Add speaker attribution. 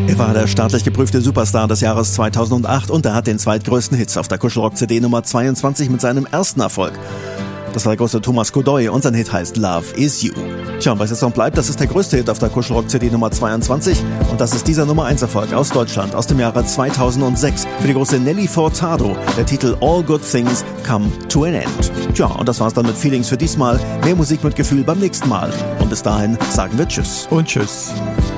Speaker 1: Er war der staatlich geprüfte Superstar des Jahres 2008 und er hat den zweitgrößten Hit auf der Kuschelrock-CD Nummer 22 mit seinem ersten Erfolg. Das war der große Thomas Godoy und sein Hit heißt Love Is You. Tja, und was jetzt noch bleibt, das ist der größte Hit auf der Kuschelrock-CD Nummer 22 und das ist dieser Nummer 1 Erfolg aus Deutschland aus dem Jahre 2006 für die große Nelly Furtado, der Titel All Good Things Come to an End. Tja, und das war's dann mit Feelings für diesmal. Mehr Musik mit Gefühl beim nächsten Mal. Und bis dahin sagen wir Tschüss.
Speaker 2: Und Tschüss.